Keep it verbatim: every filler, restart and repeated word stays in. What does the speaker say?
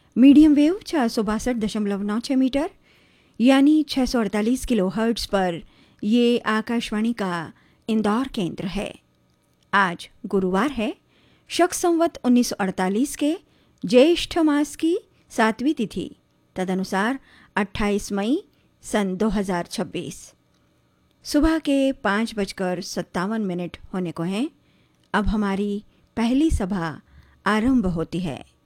Medium wave चार सौ बासठ दशमलव नौ छः मीटर यानी छः सौ अड़तालीस किलो हर्ट्ज़ पर ये आकाशवाणी का इंदौर केंद्र है। आज गुरुवार है, शक संवत उन्नीस सौ अड़तालीस के ज्येष्ठ मास की सातवीं तिथि, तदनुसार अट्ठाईस मई सन दो हज़ार छब्बीस। सुबह के पाँच बजकर सत्तावन मिनट होने को हैं। अब हमारी पहली सभा आरंभ होती है।